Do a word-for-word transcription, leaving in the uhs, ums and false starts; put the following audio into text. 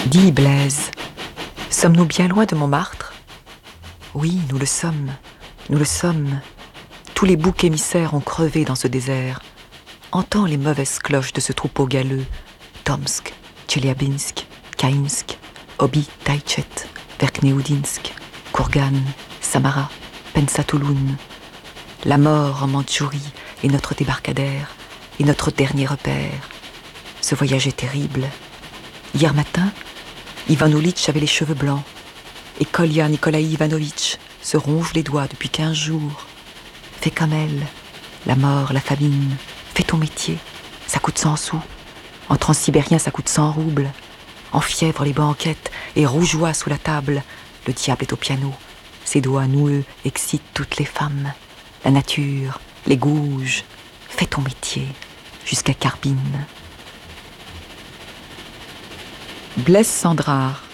Dis, Blaise, sommes-nous bien loin de Montmartre ? Oui, nous le sommes, nous le sommes. Tous les boucs émissaires ont crevé dans ce désert. Entends les mauvaises cloches de ce troupeau galeux. Tomsk, Tcheliabinsk, Kainsk, Obi, Taïchet, Verkneoudinsk, Kourgan, Samara, Pensatouloun. La mort en Mandchourie est notre débarcadère et notre dernier repère. Ce voyage est terrible. Hier matin, Ivan Oulitch avait les cheveux blancs et Kolya Nikolaï Ivanovitch se ronge les doigts depuis quinze jours. Fais comme elle, la mort, la famine, fais ton métier, ça coûte cent sous. En transsibérien, ça coûte cent roubles. En fièvre, les banquettes et rougeoie sous la table. Le diable est au piano. Ses doigts noueux excitent toutes les femmes. La nature, les gouges. Fais ton métier, jusqu'à Carbine. Blaise Sandrard.